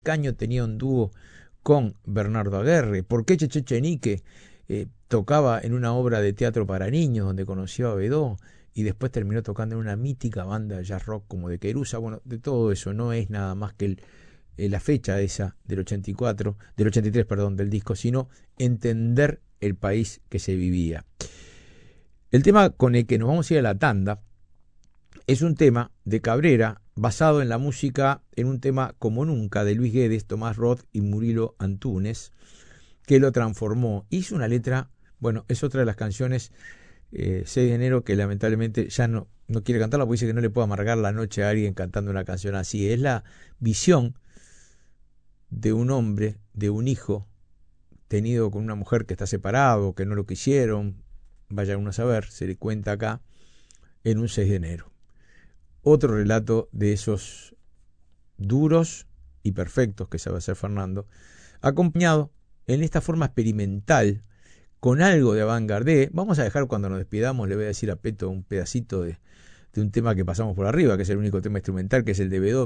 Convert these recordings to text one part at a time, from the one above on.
Caño tenía un dúo con Bernardo Aguerre, por qué Cheche Chenique tocaba en una obra de teatro para niños donde conoció a Bedó y después terminó tocando en una mítica banda de jazz rock como de Querusa. Bueno, de todo eso no es nada más que la fecha esa del 84, del 83, perdón, del disco, sino entender el país que se vivía. El tema con el que nos vamos a ir a la tanda es un tema de Cabrera basado en la música, en un tema como nunca de Luis Guedes, Tomás Roth y Murilo Antúnez, que lo transformó. Hizo una letra, bueno, es otra de las canciones 6 de enero que lamentablemente ya no quiere cantarla porque dice que no le puede amargar la noche a alguien cantando una canción así. Es la visión de un hombre, de un hijo tenido con una mujer que está separado, que no lo quisieron, vaya uno a saber, se le cuenta acá en un 6 de enero. Otro relato de esos duros y perfectos que sabe hacer Fernando, acompañado en esta forma experimental con algo de avant-garde. Vamos a dejar, cuando nos despidamos, le voy a decir a Peto un pedacito de un tema que pasamos por arriba, que es el único tema instrumental, que es el de Bedó,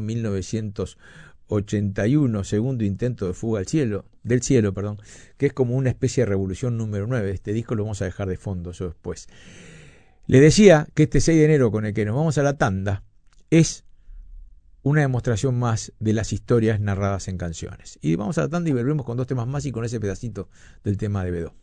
1981, segundo intento de fuga del cielo, que es como una especie de revolución número 9. Este disco lo vamos a dejar de fondo, eso después. Le decía que este 6 de enero con el que nos vamos a la tanda es una demostración más de las historias narradas en canciones. Y vamos a la tanda y volvemos con 2 temas más y con ese pedacito del tema de Bedó.